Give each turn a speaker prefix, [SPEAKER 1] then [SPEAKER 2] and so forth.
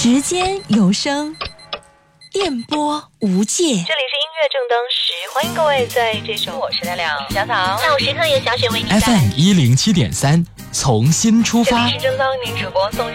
[SPEAKER 1] 时间有声，电波无界。这里是音
[SPEAKER 2] 乐正当时，欢迎各位在这首我是亮亮小草下午时刻由小雪为您带来
[SPEAKER 3] FM107.3，从新出发。
[SPEAKER 2] 这里是正当您主播宋